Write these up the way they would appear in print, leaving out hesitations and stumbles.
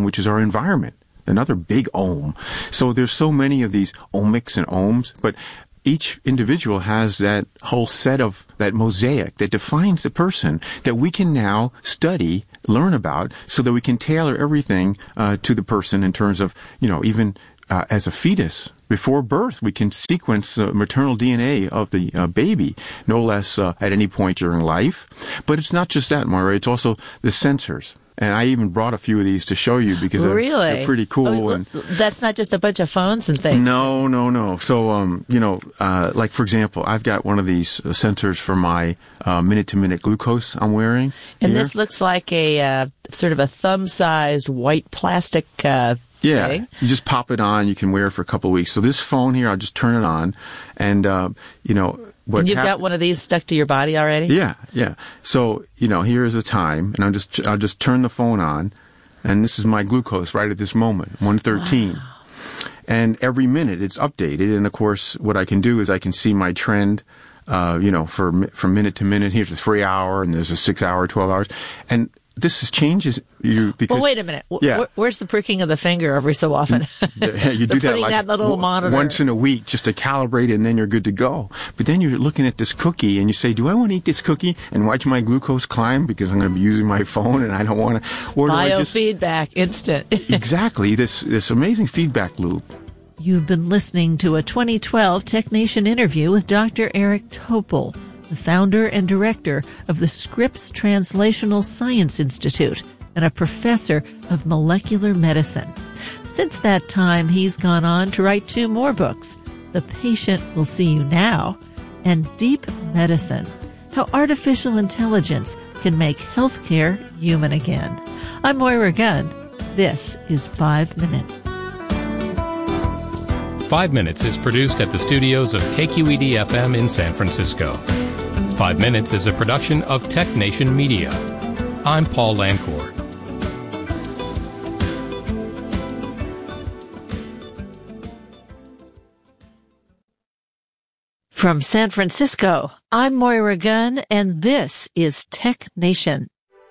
ohm, which is our environment. Another big ohm. So there's so many of these omics and ohms, but each individual has that whole set of that mosaic that defines the person that we can now study, learn about, so that we can tailor everything to the person in terms of, even as a fetus. Before birth, we can sequence the maternal DNA of the baby, no less at any point during life. But it's not just that, Moira. It's also the sensors. And I even brought a few of these to show you because they're pretty cool. And that's not just a bunch of phones and things. No. So, like, for example, I've got one of these sensors for my minute-to-minute glucose I'm wearing. And this looks like a sort of a thumb-sized white plastic thing. You just pop it on. You can wear it for a couple of weeks. So this phone here, I'll just turn it on. And, and you've got one of these stuck to your body already? Yeah. So, here's the time, and I'll just turn the phone on, and this is my glucose right at this moment, 113. Wow. And every minute it's updated, and of course, what I can do is I can see my trend, from minute to minute. Here's a 3 hour, and there's a 6 hour, 12 hours, and this changes you because. Well, wait a minute. Where's the pricking of the finger every so often? You do that like that little monitor once in a week just to calibrate it, and then you're good to go. But then you're looking at this cookie, and you say, "Do I want to eat this cookie and watch my glucose climb because I'm going to be using my phone and I don't want to?" Or biofeedback, instant. Exactly. This amazing feedback loop. You've been listening to a 2012 TechNation interview with Dr. Eric Topol, the founder and director of the Scripps Translational Science Institute and a professor of molecular medicine. Since that time, he's gone on to write 2 more books, The Patient Will See You Now and Deep Medicine, How Artificial Intelligence Can Make Healthcare Human Again. I'm Moira Gunn. This is 5 Minutes. 5 Minutes is produced at the studios of KQED-FM in San Francisco. 5 Minutes is a production of TechNation Media. I'm Paul Lancourt. From San Francisco, I'm Moira Gunn, and this is TechNation.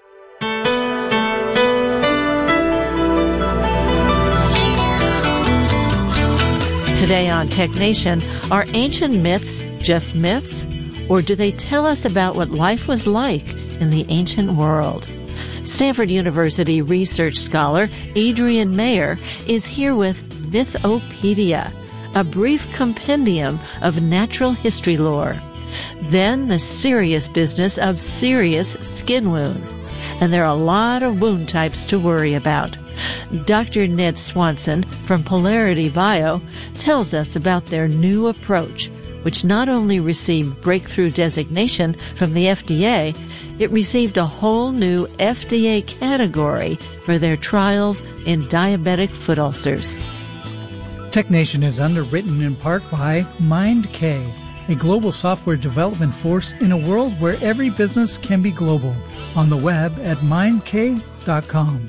Today on TechNation, are ancient myths just myths? Or do they tell us about what life was like in the ancient world? Stanford University research scholar Adrienne Mayor is here with Mythopedia, a brief compendium of natural history lore. Then the serious business of serious skin wounds. And there are a lot of wound types to worry about. Dr. Ned Swanson from Polarity Bio tells us about their new approach, which not only received breakthrough designation from the FDA, it received a whole new FDA category for their trials in diabetic foot ulcers. TechNation is underwritten in part by MindK, a global software development force in a world where every business can be global. On the web at mindk.com.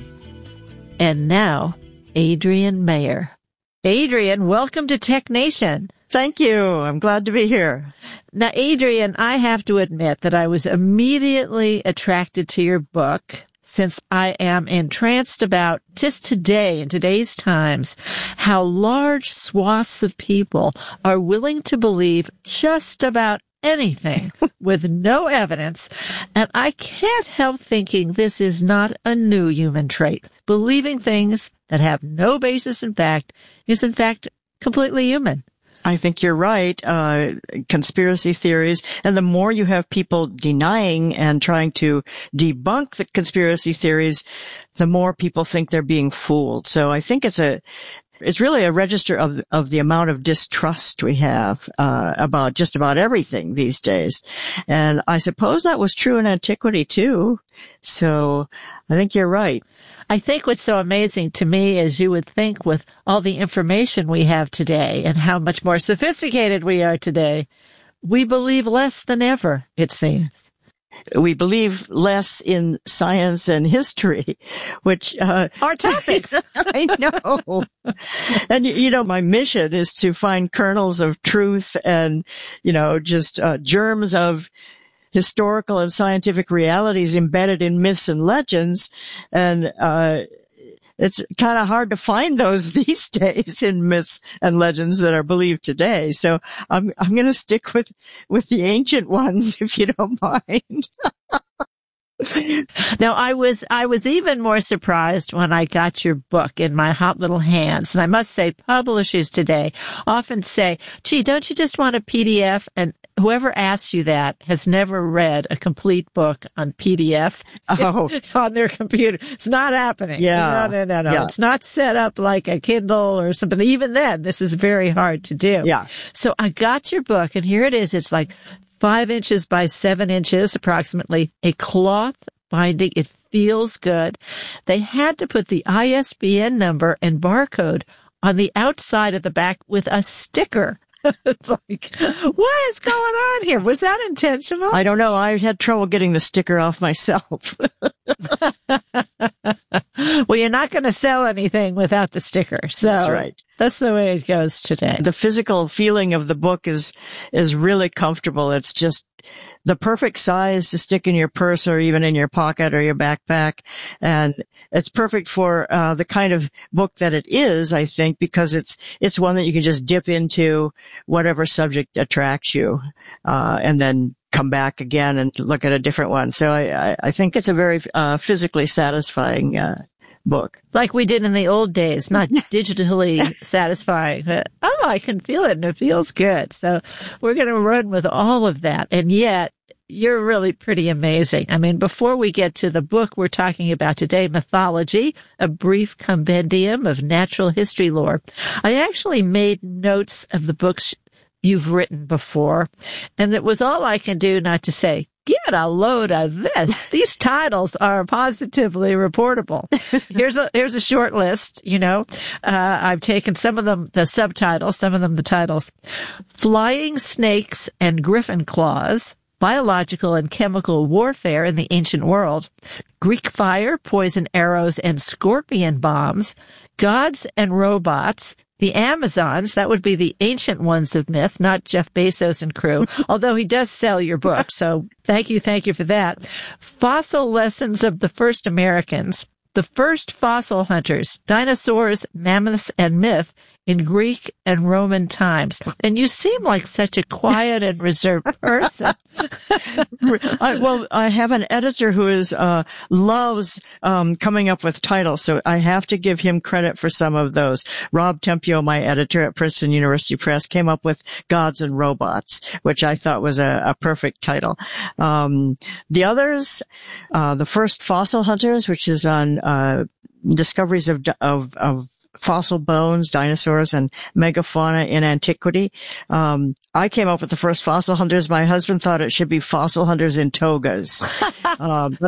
And now, Adrienne Mayor. Adrienne, welcome to TechNation. Thank you. I'm glad to be here. Now, Adrienne, I have to admit that I was immediately attracted to your book since I am entranced about just today, in today's times, how large swaths of people are willing to believe just about anything with no evidence. And I can't help thinking this is not a new human trait. Believing things that have no basis in fact is in fact completely human. I think you're right. Conspiracy theories, and the more you have people denying and trying to debunk the conspiracy theories, the more people think they're being fooled. So I think it's really a register of the amount of distrust we have about just about everything these days. And I suppose that was true in antiquity too. So I think you're right. I think what's so amazing to me is you would think with all the information we have today and how much more sophisticated we are today, we believe less than ever, it seems. We believe less in science and history, which our topics. I know. And, my mission is to find kernels of truth and, just germs of historical and scientific realities embedded in myths and legends. And it's kind of hard to find those these days in myths and legends that are believed today. So I'm going to stick with the ancient ones, if you don't mind. Now, I was even more surprised when I got your book in my hot little hands. And I must say, publishers today often say, gee, don't you just want a PDF? And whoever asks you that has never read a complete book on PDF on their computer. It's not happening. Yeah. No. Yeah. It's not set up like a Kindle or something. Even then, this is very hard to do. Yeah. So I got your book, and here it is. It's like 5 inches by 7 inches, approximately, a cloth binding. It feels good. They had to put the ISBN number and barcode on the outside of the back with a sticker. It's like, what is going on here? Was that intentional? I don't know. I had trouble getting the sticker off myself. Well, you're not going to sell anything without the sticker. So that's right. That's the way it goes today. The physical feeling of the book is really comfortable. It's just the perfect size to stick in your purse or even in your pocket or your backpack. And it's perfect for the kind of book that it is, I think, because it's one that you can just dip into whatever subject attracts you, and then come back again and look at a different one. So I think it's a very physically satisfying book. Like we did in the old days, not digitally satisfying, but I can feel it and it feels good. So we're going to run with all of that. And yet you're really pretty amazing. I mean, before we get to the book we're talking about today, Mythology, a brief compendium of natural history lore, I actually made notes of the books you've written before, and it was all I can do not to say, get a load of this. These titles are positively reportable. Here's a short list, I've taken some of them, the subtitles, some of them the titles. Flying Snakes and Griffin Claws, Biological and Chemical Warfare in the Ancient World, Greek Fire, Poison Arrows and Scorpion Bombs, Gods and Robots, the Amazons, that would be the ancient ones of myth, not Jeff Bezos and crew, although he does sell your book, so thank you for that. Fossil Lessons of the First Americans, the First Fossil Hunters, Dinosaurs, Mammoths, and Myth in Greek and Roman times. And you seem like such a quiet and reserved person. I have an editor who loves coming up with titles, so I have to give him credit for some of those. Rob Tempio, my editor at Princeton University Press, came up with Gods and Robots, which I thought was a perfect title. The others, the First Fossil Hunters, which is on discoveries of fossil bones, dinosaurs, and megafauna in antiquity. I came up with the First Fossil Hunters. My husband thought it should be Fossil Hunters in Togas. But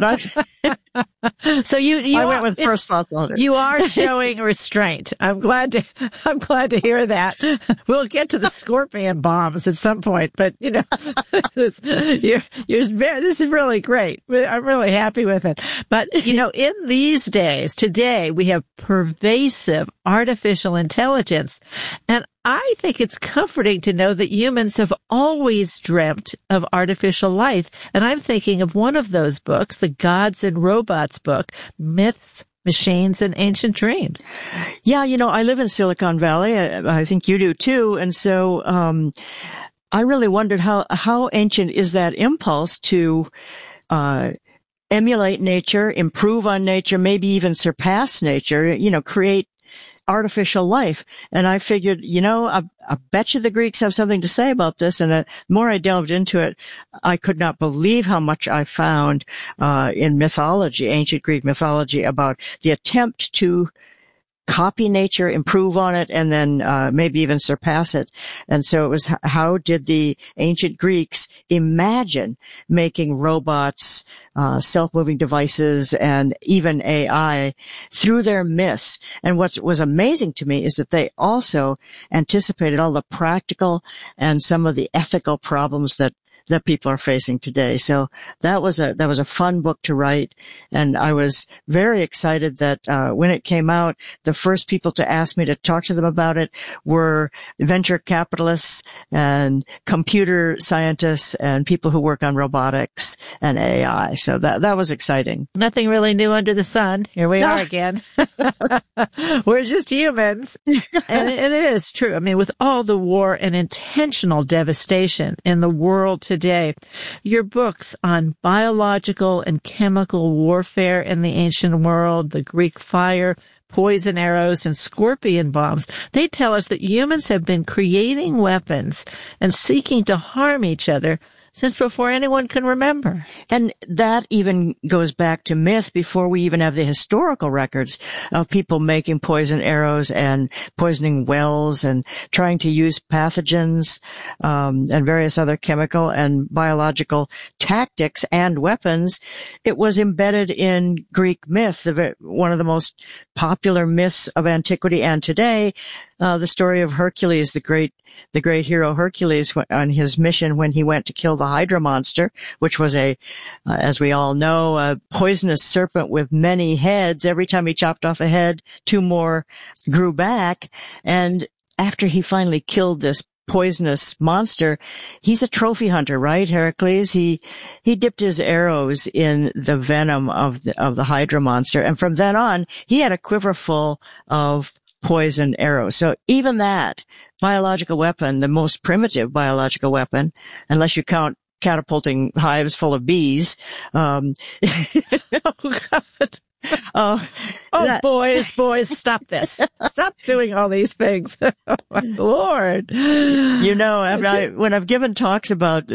I went with First Fossil Hunters. You are showing restraint. I'm glad to hear that. We'll get to the scorpion bombs at some point, but this is really great. I'm really happy with it. But in these days, today, we have pervasive artificial intelligence. And I think it's comforting to know that humans have always dreamt of artificial life. And I'm thinking of one of those books, the Gods and Robots book, Myths, Machines, and Ancient Dreams. Yeah, I live in Silicon Valley. I think you do too. And so I really wondered how ancient is that impulse to emulate nature, improve on nature, maybe even surpass nature, create artificial life. And I figured, I bet you the Greeks have something to say about this. And the more I delved into it, I could not believe how much I found in mythology, ancient Greek mythology, about the attempt to copy nature, improve on it, and then maybe even surpass it. And so it was, how did the ancient Greeks imagine making robots, self-moving devices, and even AI through their myths? And what was amazing to me is that they also anticipated all the practical and some of the ethical problems that that people are facing today. So that was a fun book to write. And I was very excited that, when it came out, the first people to ask me to talk to them about it were venture capitalists and computer scientists and people who work on robotics and AI. So that was exciting. Nothing really new under the sun. Here we are again. We're just humans. And it is true. I mean, with all the war and intentional devastation in the world today, your books on biological and chemical warfare in the ancient world, the Greek fire, poison arrows, and scorpion bombs, they tell us that humans have been creating weapons and seeking to harm each other since before anyone can remember. And that even goes back to myth before we even have the historical records of people making poison arrows and poisoning wells and trying to use pathogens, and various other chemical and biological tactics and weapons. It was embedded in Greek myth, one of the most popular myths of antiquity and today. The story of Hercules, the great hero Hercules, on his mission when he went to kill the Hydra monster, which was as we all know, a poisonous serpent with many heads. Every time he chopped off a head, 2 more grew back. And after he finally killed this poisonous monster, he's a trophy hunter, right? Heracles, he dipped his arrows in the venom of the Hydra monster. And from then on, he had a quiver full of poison arrows. So even that biological weapon, the most primitive biological weapon, unless you count catapulting hives full of bees. Oh, God. Boys, stop this. Stop doing all these things. Oh, my Lord. You know, when I've given talks about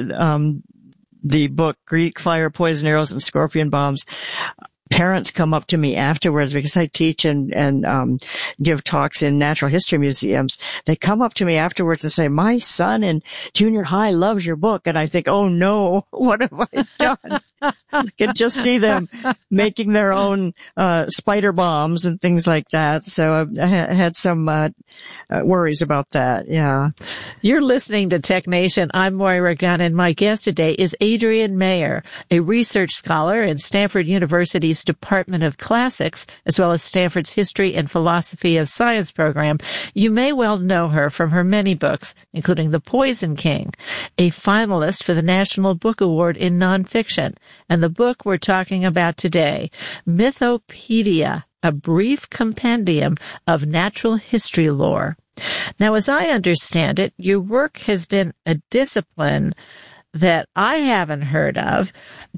the book Greek Fire, Poison Arrows, and Scorpion Bombs, parents come up to me afterwards because I teach and give talks in natural history museums. They come up to me afterwards and say, "My son in junior high loves your book." And I think, "Oh no, what have I done?" I could just see them making their own spider bombs and things like that. So I had some worries about that. Yeah. You're listening to Tech Nation. I'm Moira Gunn, and my guest today is Adrienne Mayor, a research scholar in Stanford University's Department of Classics, as well as Stanford's History and Philosophy of Science program. You may well know her from her many books, including The Poison King, a finalist for the National Book Award in Nonfiction, and the book we're talking about today, Mythopedia, a brief compendium of natural history lore. Now, as I understand it, your work has been a discipline that I haven't heard of,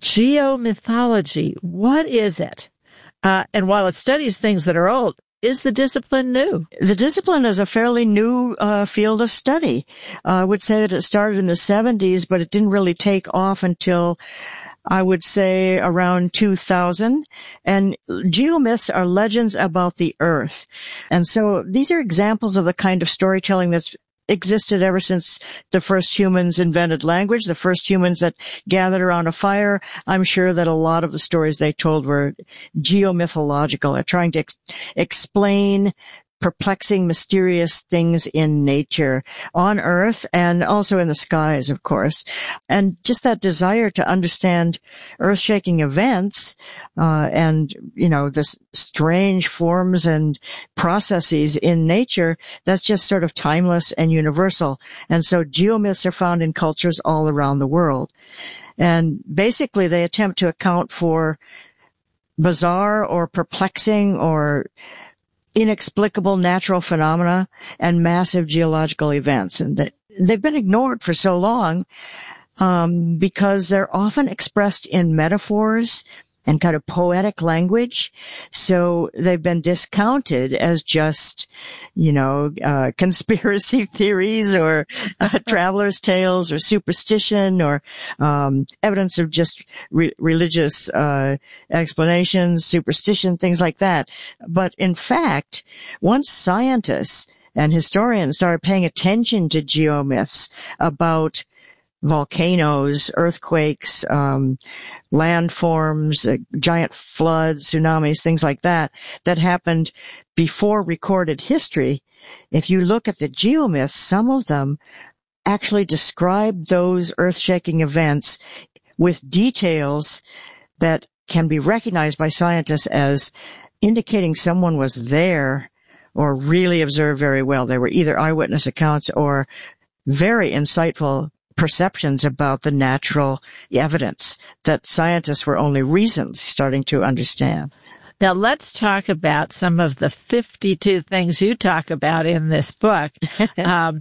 geomythology. What is it? And while it studies things that are old, is the discipline new? The discipline is a fairly new field of study. I would say that it started in the 70s, but it didn't really take off until, I would say, around 2000. And geomyths are legends about the earth. And so these are examples of the kind of storytelling that's existed ever since the first humans invented language, the first humans that gathered around a fire. I'm sure that a lot of the stories they told were geomythological, trying to explain perplexing, mysterious things in nature, on Earth, and also in the skies, of course. And just that desire to understand earth-shaking events, and, you know, this strange forms and processes in nature, that's just sort of timeless and universal. And so geomyths are found in cultures all around the world. And basically they attempt to account for bizarre or perplexing or inexplicable natural phenomena and massive geological events. And they've been ignored for so long, because they're often expressed in metaphors and kind of poetic language. So they've been discounted as just, you know, conspiracy theories or traveler's tales or superstition or evidence of just religious explanations, superstition, things like that. But in fact, once scientists and historians started paying attention to geomyths about volcanoes, earthquakes, landforms, giant floods, tsunamis, things like that, that happened before recorded history. If you look at the geomyths, some of them actually described those earth-shaking events with details that can be recognized by scientists as indicating someone was there or really observed very well. They were either eyewitness accounts or very insightful perceptions about the natural evidence that scientists were only recently starting to understand. Now, let's talk about some of the 52 things you talk about in this book. I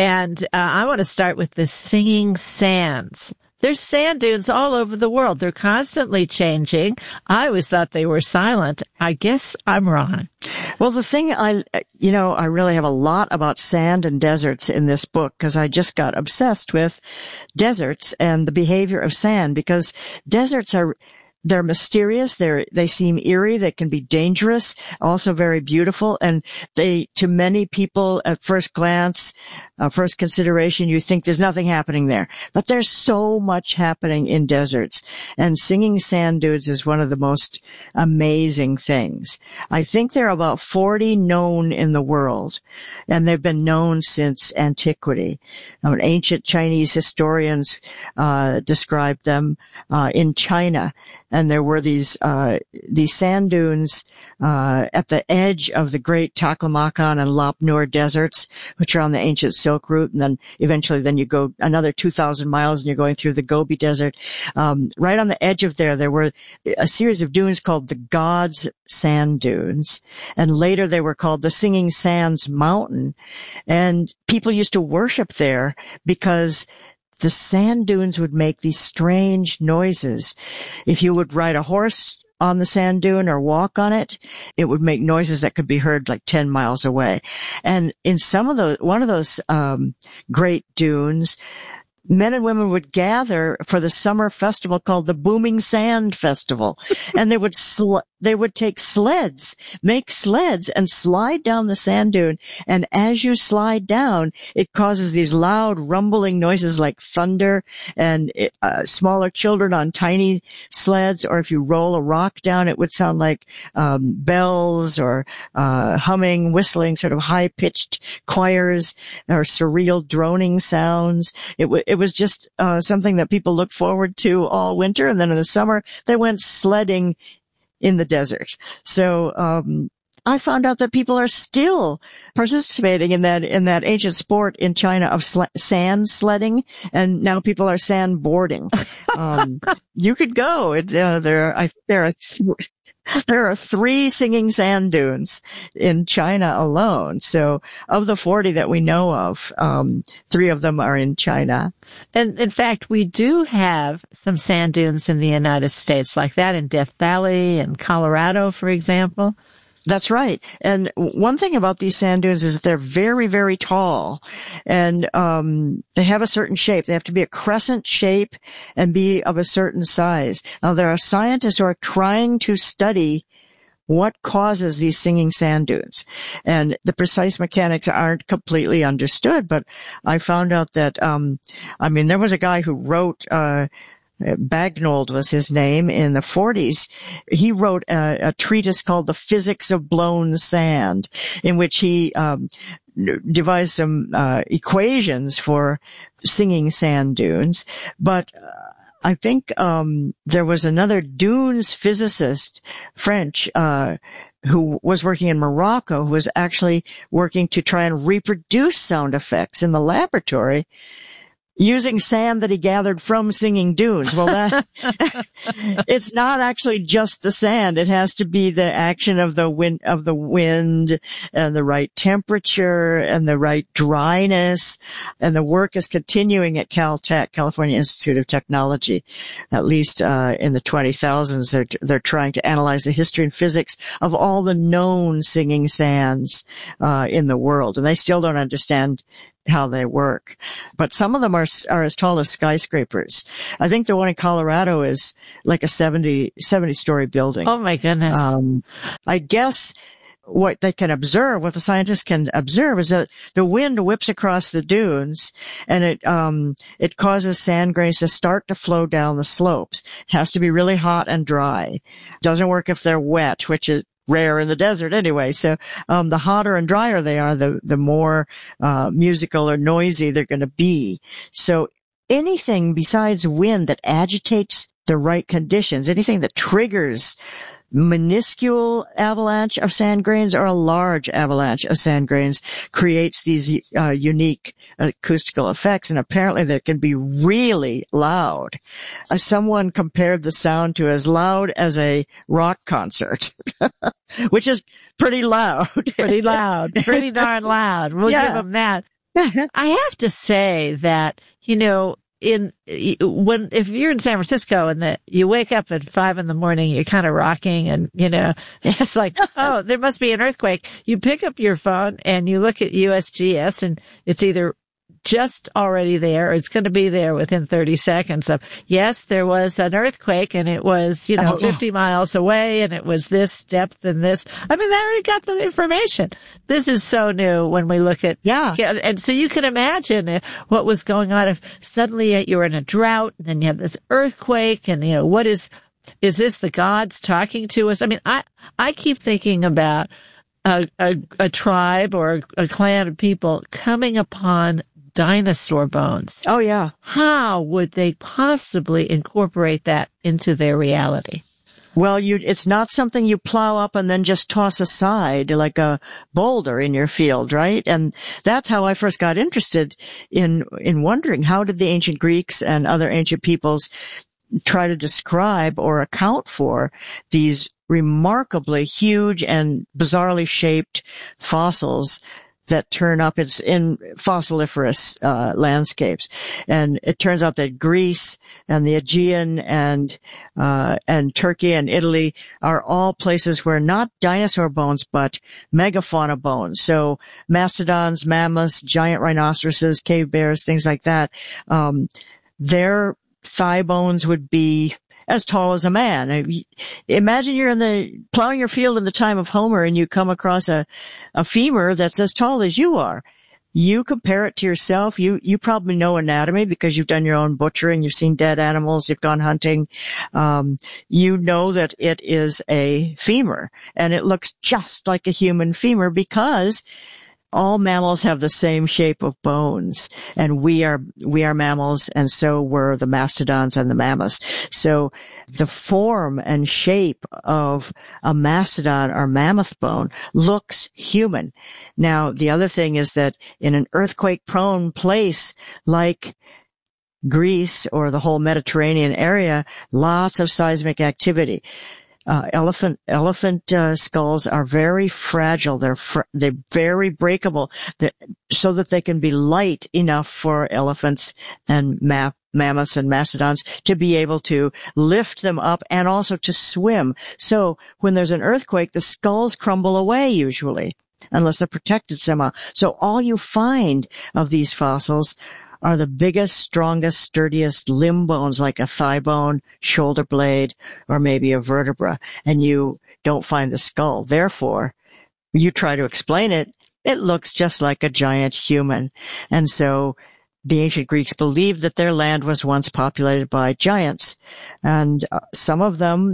want to start with the singing sands. There's sand dunes all over the world. They're constantly changing. I always thought they were silent. I guess I'm wrong. Well, the thing I really have a lot about sand and deserts in this book because I just got obsessed with deserts and the behavior of sand, because deserts they're mysterious. They seem eerie. They can be dangerous, also very beautiful. And to many people at first glance, first consideration, you think there's nothing happening there. But there's so much happening in deserts. And singing sand dunes is one of the most amazing things. I think there are about 40 known in the world, and they've been known since antiquity. Ancient Chinese historians described them in China. And there were these sand dunes at the edge of the great Taklamakan and Lop Nur deserts, which are on the ancient Silk Route. And then eventually you go another 2,000 miles and you're going through the Gobi Desert. Right on the edge of there were a series of dunes called the God's Sand Dunes. And later they were called the Singing Sands Mountain. And people used to worship there because the sand dunes would make these strange noises. If you would ride a horse on the sand dune or walk on it, it would make noises that could be heard like 10 miles away. And in one of those great dunes, men and women would gather for the summer festival called the Booming Sand Festival. And they would take make sleds and slide down the sand dune. And as you slide down, it causes these loud rumbling noises like thunder, and smaller children on tiny sleds, or if you roll a rock down, it would sound like bells or humming, whistling, sort of high-pitched choirs or surreal droning sounds. It was just something that people looked forward to all winter. And then in the summer, they went sledding in the desert. So I found out that people are still participating in that ancient sport in China of sand sledding, and now people are sand boarding. You could go. There are 3 singing sand dunes in China alone. So of the 40 that we know of, 3 of them are in China. And in fact, we do have some sand dunes in the United States, like that in Death Valley and Colorado, for example. That's right. And one thing about these sand dunes is that they're very, very tall, and they have a certain shape. They have to be a crescent shape and be of a certain size. Now, there are scientists who are trying to study what causes these singing sand dunes, and the precise mechanics aren't completely understood. But I found out that, there was a guy who wrote, Bagnold was his name, in the 40s. He wrote a treatise called The Physics of Blown Sand, in which he devised some equations for singing sand dunes. But I think there was another dunes physicist, French, who was working in Morocco, who was actually working to try and reproduce sound effects in the laboratory using sand that he gathered from singing dunes. Well, it's not actually just the sand. It has to be the action of the wind and the right temperature and the right dryness. And the work is continuing at Caltech, California Institute of Technology. At least, in the 20,000s, they're trying to analyze the history and physics of all the known singing sands, in the world. And they still don't understand how they work. But some of them are as tall as skyscrapers. I think the one in Colorado is like a 70-story building. Oh my goodness. I guess what the scientists can observe is that the wind whips across the dunes, and it causes sand grains to start to flow down the slopes. It has to be really hot and dry. It doesn't work if they're wet, which rare in the desert anyway. So, the hotter and drier they are, the more, musical or noisy they're going to be. So anything besides wind that agitates the right conditions, anything that triggers minuscule avalanche of sand grains or a large avalanche of sand grains creates these unique acoustical effects, and apparently they can be really loud. Someone compared the sound to as loud as a rock concert, which is pretty loud. Pretty loud. Pretty darn loud. We'll give them that. I have to say that, if you're in San Francisco and you wake up at 5 a.m, you're kind of rocking and, it's like, oh, there must be an earthquake. You pick up your phone and you look at USGS and it's either just already there or it's going to be there within 30 seconds of, yes, there was an earthquake and it was, 50 miles away and it was this depth and this. I mean, they already got the information. This is so new when we look at, and so you can imagine what was going on if suddenly you were in a drought and then you have this earthquake and, what is this the gods talking to us? I mean, I keep thinking about a tribe or a clan of people coming upon dinosaur bones. Oh, yeah. How would they possibly incorporate that into their reality? Well, it's not something you plow up and then just toss aside like a boulder in your field, right? And that's how I first got interested in wondering, how did the ancient Greeks and other ancient peoples try to describe or account for these remarkably huge and bizarrely shaped fossils that turn up in fossiliferous landscapes. And it turns out that Greece and the Aegean and Turkey and Italy are all places where not dinosaur bones, but megafauna bones. So mastodons, mammoths, giant rhinoceroses, cave bears, things like that. Their thigh bones would be as tall as a man. Imagine you're plowing your field in the time of Homer and you come across a femur that's as tall as you are. You compare it to yourself. You probably know anatomy because you've done your own butchering. You've seen dead animals. You've gone hunting. You know that it is a femur and it looks just like a human femur because all mammals have the same shape of bones, and we are mammals, and so were the mastodons and the mammoths. So the form and shape of a mastodon or mammoth bone looks human. Now, the other thing is that in an earthquake-prone place like Greece or the whole Mediterranean area, lots of seismic activity. Elephant skulls are very fragile. They're very breakable, so that they can be light enough for elephants and mammoths and mastodons to be able to lift them up and also to swim. So when there's an earthquake, the skulls crumble away usually, unless they're protected somehow. So all you find of these fossils are the biggest, strongest, sturdiest limb bones like a thigh bone, shoulder blade, or maybe a vertebra, and you don't find the skull. Therefore, you try to explain it, it looks just like a giant human. And so the ancient Greeks believed that their land was once populated by giants, and some of them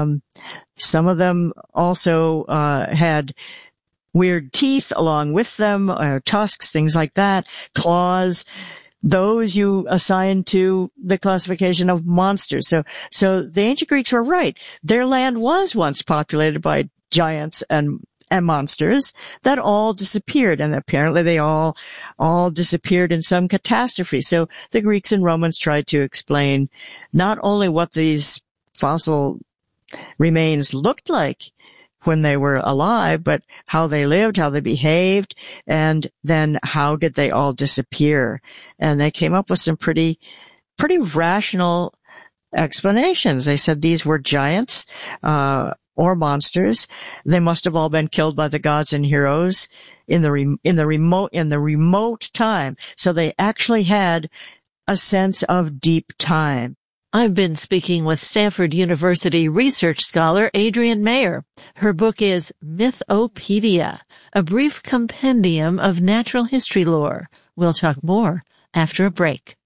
also had weird teeth along with them, tusks, things like that, claws. Those you assign to the classification of monsters. So the ancient Greeks were right. Their land was once populated by giants and monsters that all disappeared, and apparently they all disappeared in some catastrophe. So the Greeks and Romans tried to explain not only what these fossil remains looked like when they were alive, but how they lived, how they behaved, and then how did they all disappear. And they came up with some pretty rational explanations. They said these were giants, or monsters. They must have all been killed by the gods and heroes in the remote time. So they actually had a sense of deep time. I've been speaking with Stanford University research scholar Adrienne Mayor. Her book is Mythopedia, a brief compendium of natural history lore. We'll talk more after a break.